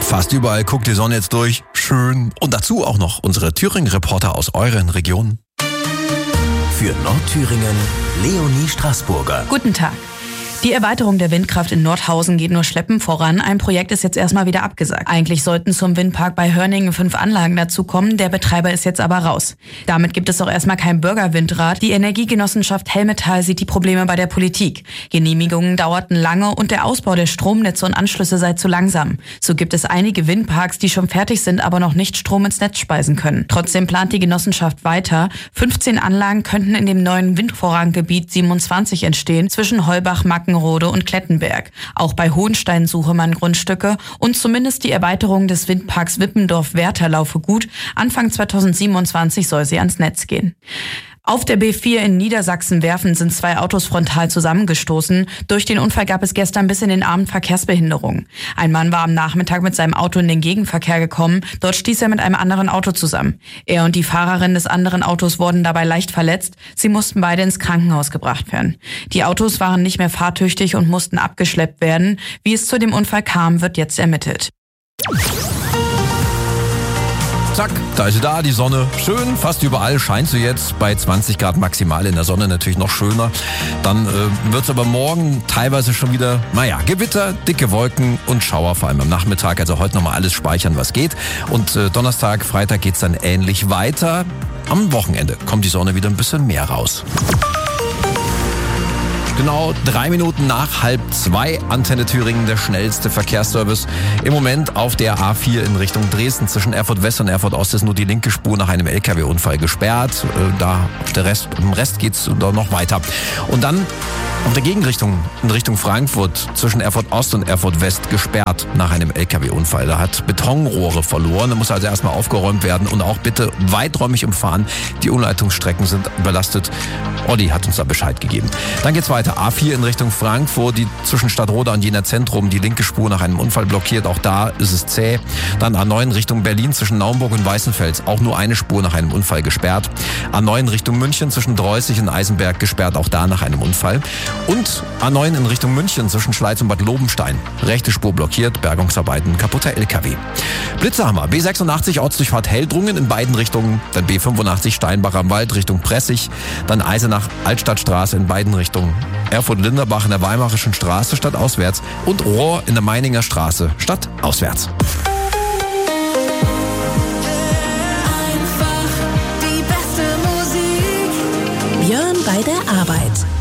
Fast überall guckt die Sonne jetzt durch. Schön. Und dazu auch noch unsere Thüringen-Reporter aus euren Regionen. Für Nordthüringen, Leonie Straßburger. Guten Tag. Die Erweiterung der Windkraft in Nordhausen geht nur schleppend voran. Ein Projekt ist jetzt erstmal wieder abgesagt. Eigentlich sollten zum Windpark bei Hörningen 5 Anlagen dazukommen. Der Betreiber ist jetzt aber raus. Damit gibt es auch erstmal kein Bürgerwindrat. Die Energiegenossenschaft Hellmetall sieht die Probleme bei der Politik. Genehmigungen dauerten lange und der Ausbau der Stromnetze und Anschlüsse sei zu langsam. So gibt es einige Windparks, die schon fertig sind, aber noch nicht Strom ins Netz speisen können. Trotzdem plant die Genossenschaft weiter. 15 Anlagen könnten in dem neuen Windvorranggebiet 27 entstehen, zwischen Heubach, Mackenrode und Klettenberg. Auch bei Hohenstein suche man Grundstücke und zumindest die Erweiterung des Windparks Wippendorf-Werther laufe gut. Anfang 2027 soll sie ans Netz gehen. Auf der B4 in Niedersachsen-Werfen sind 2 Autos frontal zusammengestoßen. Durch den Unfall gab es gestern bis in den Abend Verkehrsbehinderung. Ein Mann war am Nachmittag mit seinem Auto in den Gegenverkehr gekommen. Dort stieß er mit einem anderen Auto zusammen. Er und die Fahrerin des anderen Autos wurden dabei leicht verletzt. Sie mussten beide ins Krankenhaus gebracht werden. Die Autos waren nicht mehr fahrtüchtig und mussten abgeschleppt werden. Wie es zu dem Unfall kam, wird jetzt ermittelt. Zack, da ist sie da, die Sonne. Schön, fast überall scheint sie jetzt. Bei 20 Grad maximal in der Sonne natürlich noch schöner. Dann wird es aber morgen teilweise schon wieder, Gewitter, dicke Wolken und Schauer, vor allem am Nachmittag. Also heute nochmal alles speichern, was geht. Und Donnerstag, Freitag geht's dann ähnlich weiter. Am Wochenende kommt die Sonne wieder ein bisschen mehr raus. Genau 3 Minuten nach 1:30, Antenne Thüringen, der schnellste Verkehrsservice. Im Moment auf der A4 in Richtung Dresden. Zwischen Erfurt West und Erfurt Ost ist nur die linke Spur nach einem LKW-Unfall gesperrt. Im Rest geht's da noch weiter. Und dann auf der Gegenrichtung, in Richtung Frankfurt, zwischen Erfurt Ost und Erfurt West gesperrt nach einem LKW-Unfall. Da hat Betonrohre verloren. Da muss also erstmal aufgeräumt werden und auch bitte weiträumig umfahren. Die Umleitungsstrecken sind überlastet. Olli hat uns da Bescheid gegeben. Dann geht's weiter. A4 in Richtung Frankfurt, die zwischen Stadtroda und Jena Zentrum, die linke Spur nach einem Unfall blockiert. Auch da ist es zäh. Dann A9 Richtung Berlin zwischen Naumburg und Weißenfels. Auch nur eine Spur nach einem Unfall gesperrt. A9 Richtung München zwischen Dreußig und Eisenberg gesperrt. Auch da nach einem Unfall. Und A9 in Richtung München zwischen Schleiz und Bad Lobenstein. Rechte Spur blockiert, Bergungsarbeiten, kaputter LKW. Blitzerhammer, B86 Ortsdurchfahrt Heldrungen in beiden Richtungen. Dann B85 Steinbach am Wald Richtung Pressig. Dann Eisenach Altstadtstraße in beiden Richtungen. Erfurt-Linderbach in der Weimarischen Straße stadtauswärts. Und Rohr in der Meininger Straße stadtauswärts. Einfach die beste Musik. Björn bei der Arbeit.